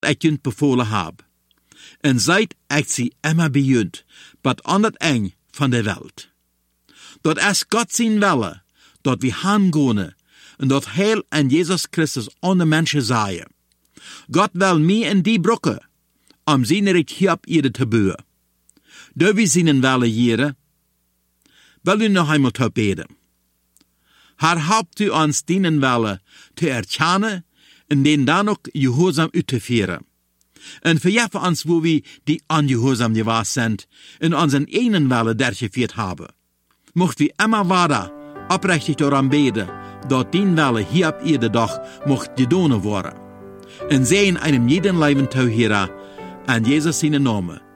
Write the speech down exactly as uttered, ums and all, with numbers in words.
ik junt bevolen heb. En zijt ik zie immer bejunt, wat aan het eng van de wereld. Dat is God zien welle, dat we heimgonen, en dat heel en Jezus Christus aan de mensen zaaien. God wil mij en die brokken, om zijn recht hier op aarde te bouwen. Door we zien welle jaren, wil u nog eenmaal te beden. Haar helpt u ons dienen welle te erkennen en den dan ook gehoorzaam uit te vieren. En vergeef ons wo we die ongehoorzaam geweest zijn en onze eigen welle dergevierd hebben. Mocht we immer verder oprechtig daaraan beden, dat die welle hier op iedere dag mocht gedaan worden. En zijn einem jeden leven toe, Heere, en Jezus zijn naam.